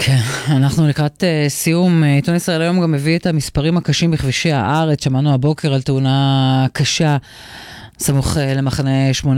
כן, אנחנו לקראת סיום. עיתון ישראל היום גם מביא את המספרים הקשים בכבישי הארץ. שמענו הבוקר על תאונה קשה סמוך למחנה 8